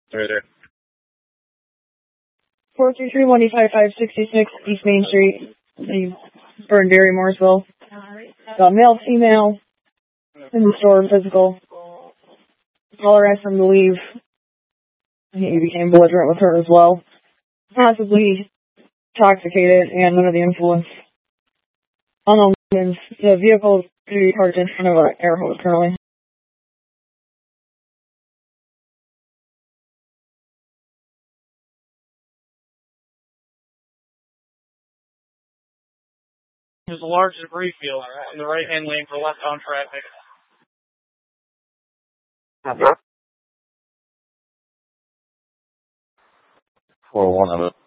Right there. 433-185-566 East Main Street, Burnberry, Mooresville. Got male, female, in the store, physical. Caller asked him to leave. He became belligerent with her as well. Possibly intoxicated and under the influence. Unknown reasons. The vehicle is to be parked in front of an air hose currently. There's a large debris field in the right-hand lane for left-bound traffic. 4-1 of it.